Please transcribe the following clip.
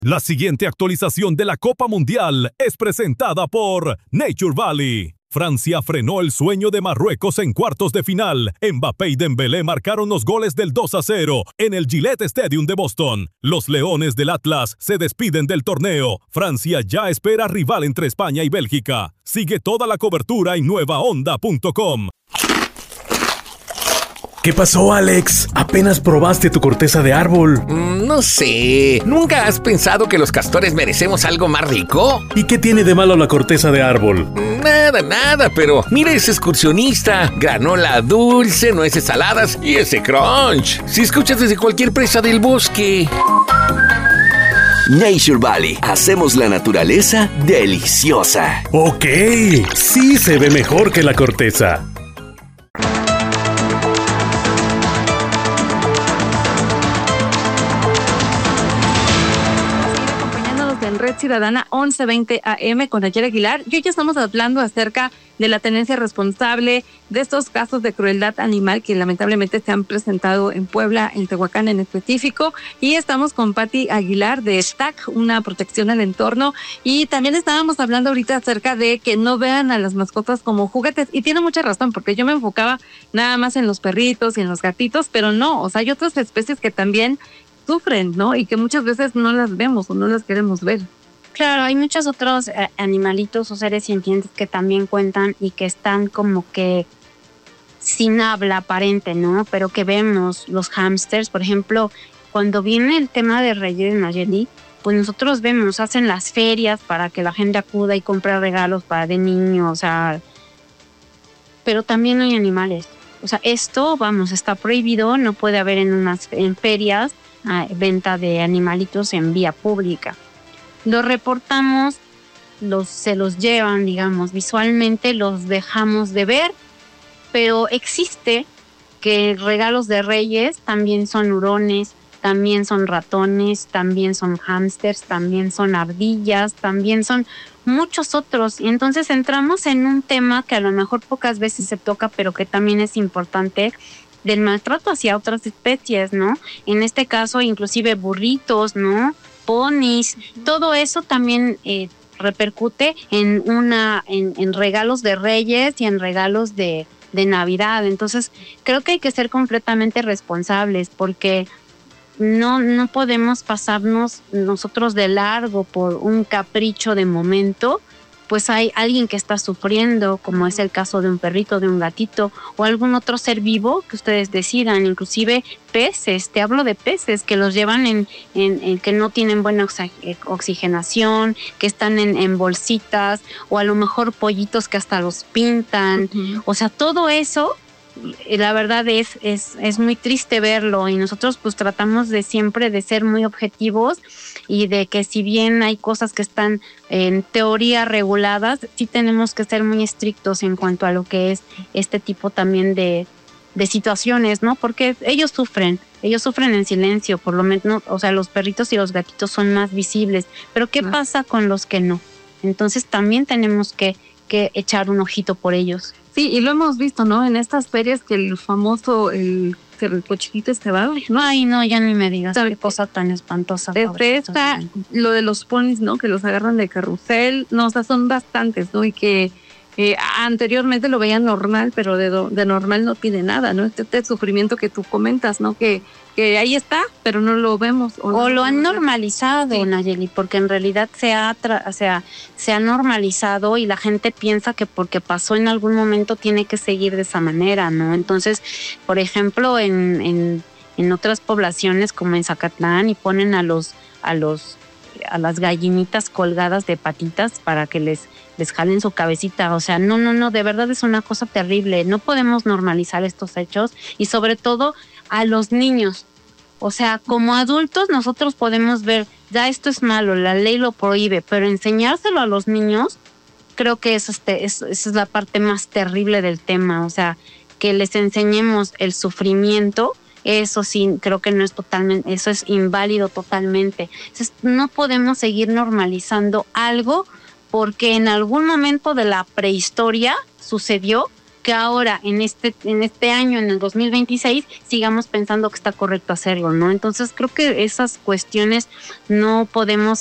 La siguiente actualización de la Copa Mundial es presentada por Nature Valley. Francia frenó el sueño de Marruecos en cuartos de final. Mbappé y Dembélé marcaron los goles del 2-0 en el Gillette Stadium de Boston. Los Leones del Atlas se despiden del torneo. Francia ya espera rival entre España y Bélgica. Sigue toda la cobertura en nuevaonda.com. ¿Qué pasó, Alex? ¿Apenas probaste tu corteza de árbol? No sé. ¿Nunca has pensado que los castores merecemos algo más rico? ¿Y qué tiene de malo la corteza de árbol? Nada, pero mira ese excursionista. Granola dulce, nueces saladas y ese crunch. Si escuchas desde cualquier presa del bosque. Nature Valley. Hacemos la naturaleza deliciosa. Ok, sí se ve mejor que la corteza. Red Ciudadana 1120 AM con Nayeli Aguilar. Y hoy ya estamos hablando acerca de la tenencia responsable, de estos casos de crueldad animal que lamentablemente se han presentado en Puebla, en Tehuacán en específico. Y estamos con Pati Aguilar de STAC, una protección al entorno. Y también estábamos hablando ahorita acerca de que no vean a las mascotas como juguetes. Y tiene mucha razón, porque yo me enfocaba nada más en los perritos y en los gatitos, pero no, o sea, hay otras especies que también sufren, ¿no? Y que muchas veces no las vemos o no las queremos ver. Claro, hay muchos otros animalitos o seres sintientes que también cuentan y que están como que sin habla aparente, ¿no? Pero que vemos los hámsters, por ejemplo, cuando viene el tema de Reyes de Nayeli, pues nosotros vemos, hacen las ferias para que la gente acuda y compre regalos para de niños, o sea, pero también hay animales. O sea, esto, vamos, está prohibido, no puede haber en ferias venta de animalitos en vía pública. Los reportamos, se los llevan, digamos, visualmente los dejamos de ver, pero existe que regalos de Reyes también son hurones, también son ratones, también son hámsters, también son ardillas, también son muchos otros. Y entonces entramos en un tema que a lo mejor pocas veces se toca, pero que también es importante, del maltrato hacia otras especies, ¿no? En este caso, inclusive burritos, ¿no? Ponis, todo eso también repercute en regalos de Reyes y en regalos de Navidad. Entonces, creo que hay que ser completamente responsables porque no podemos pasarnos nosotros de largo por un capricho de momento. Pues hay alguien que está sufriendo, como es el caso de un perrito, de un gatito o algún otro ser vivo que ustedes decidan, inclusive peces, te hablo de peces que los llevan en que no tienen buena oxigenación, que están en bolsitas, o a lo mejor pollitos que hasta los pintan. Uh-huh. O sea, todo eso, la verdad es muy triste verlo, y nosotros pues tratamos de siempre de ser muy objetivos y de que si bien hay cosas que están en teoría reguladas, sí tenemos que ser muy estrictos en cuanto a lo que es este tipo también de situaciones, ¿no? Porque ellos sufren en silencio, por lo menos, o sea, los perritos y los gatitos son más visibles, pero ¿qué pasa con los que no? Entonces también tenemos que echar un ojito por ellos. Sí, y lo hemos visto, ¿no? En estas ferias que el famoso, el cochito va. Ay, no, ya ni me digas qué cosa tan espantosa. Está lo de los ponis, ¿no? Que los agarran de carrusel, no, o sea, son bastantes, ¿no? Y que anteriormente lo veían normal, pero de normal no tiene nada, ¿no? Este sufrimiento que tú comentas, ¿no? Que ahí está, pero no lo vemos. O lo han normalizado, sí. Nayeli, porque en realidad se ha normalizado y la gente piensa que porque pasó en algún momento tiene que seguir de esa manera, ¿no? Entonces, por ejemplo, en otras poblaciones como en Zacatlán, y ponen a las gallinitas colgadas de patitas para que les jalen su cabecita. O sea, no, de verdad es una cosa terrible. No podemos normalizar estos hechos, y sobre todo a los niños. O sea, como adultos nosotros podemos ver, ya esto es malo, la ley lo prohíbe, pero enseñárselo a los niños, creo que esa es la parte más terrible del tema. O sea, que les enseñemos el sufrimiento, eso sí, creo que no es totalmente, eso es inválido totalmente. Entonces, no podemos seguir normalizando algo porque en algún momento de la prehistoria sucedió que ahora en este año, en el 2026, sigamos pensando que está correcto hacerlo, ¿no? Entonces creo que esas cuestiones no podemos